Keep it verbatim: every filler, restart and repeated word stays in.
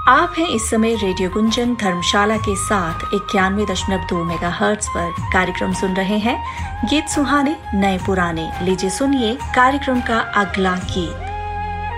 आप हैं इस समय रेडियो गुंजन धर्मशाला के साथ इक्यानवे दशमलव दो मेगा हर्ट्ज पर कार्यक्रम सुन रहे हैं। गीत सुहाने नए पुराने, लीजिए सुनिए कार्यक्रम का अगला गीत।